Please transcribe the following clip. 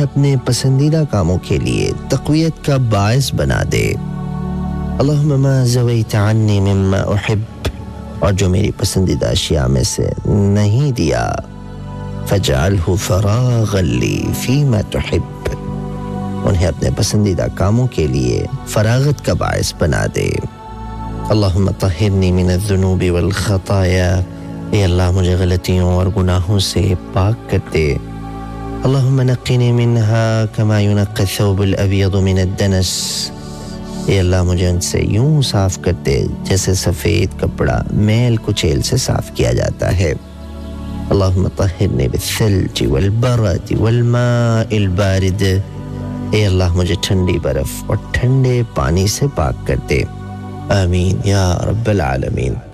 उन्हें अपने पसंदीदा कामों के लिए तक़वियत का बाइस बना दे। अल्लाहुम्मा मा ज़वैत अन्नी मिम्मा उहिब, और जो मेरी पसंदीदा अशिया में से नहीं दिया, फजअलहु फरागन ली फीमा तुहिब, उन्हें अपने पसंदीदा कामों के लिए फरागत का बाइस बना दे। अल्लाहुम्मा तहिरनी मिनज़्ज़ुनूबि वल ख़ताया, ए अल्लाह मुझे गलतियों और गुनाहों से पाक कर दे। अल्लाहुम्मा नक़्क़िनी मिन्हा कमा युनक़्क़ा अथ-थौबुल अबयदु मिनद-दनस, ए अल्लाह मुझे उनसे यूं साफ कर दे जैसे सफ़ेद कपड़ा मैल कुचैल से साफ किया जाता है। अल्लाहुम्मा तहिरनी बिस्सल्जि वल बरदि वल माइल बारिद, ए अल्लाह मुझे ठंडी बर्फ और ठंडे पानी से पाक कर दे। आमीन या रब्बल आलमीन।